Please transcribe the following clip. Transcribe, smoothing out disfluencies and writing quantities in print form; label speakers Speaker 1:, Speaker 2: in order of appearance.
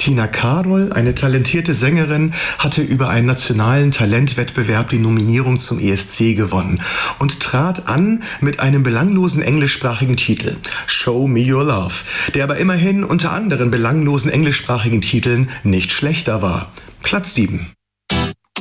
Speaker 1: Tina Karol, eine talentierte Sängerin, hatte über einen nationalen Talentwettbewerb die Nominierung zum ESC gewonnen und trat an mit einem belanglosen englischsprachigen Titel, Show Me Your Love, der aber immerhin unter anderen belanglosen englischsprachigen Titeln nicht schlechter war. Platz 7.